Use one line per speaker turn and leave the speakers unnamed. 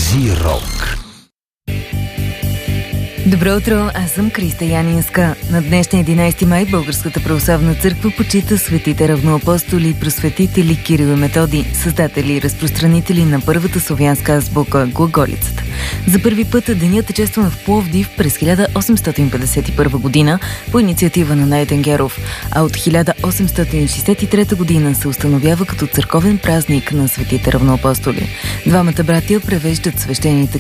Кази Рок.
Добро утро, аз съм Криста Янинска. На днешния 11 май Българската православна църква почита светите равноапостоли и просветители Кирил и Методий, създатели и разпространители на първата славянска азбука – глаголицата. За първи път денят е честван в Пловдив през 1851 година по инициатива на Найден Геров, а от 1863 година се установява като църковен празник на светите равноапостоли. Двамата братя превеждат свещените